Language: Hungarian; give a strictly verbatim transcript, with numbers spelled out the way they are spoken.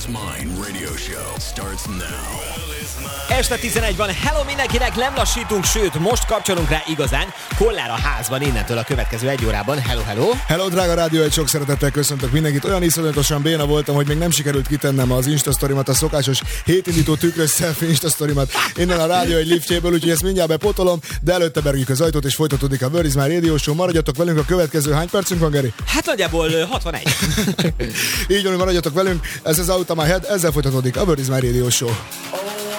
is Mine Radio Show starts now. Este tizenegy van, hello mindenkinek, nem lassítunk, sőt, most kapcsolunk rá igazán. Kollár a házban innentől a következő egy órában. Hello, hello! Hello, drága rádió, egy sok szeretettel köszöntök mindenkit. Olyan iszonyatosan béna voltam, hogy még nem sikerült kitennem az Instasztorimat, a szokásos hétindító tükrös selfie Instasztorimat innen a rádió egy liftjéből, úgyhogy ezt mindjárt bepotolom, de előtte berüljük az ajtót és folytatódik a Where is Mine Radio Show. Maradjatok velünk, a következő hány percünk van, Geri? Hát nagyjából hatvanegy. Így van, maradjatok velünk, ez az Out of My Head, ezzel folytatódik a Where is Mine Radio Show.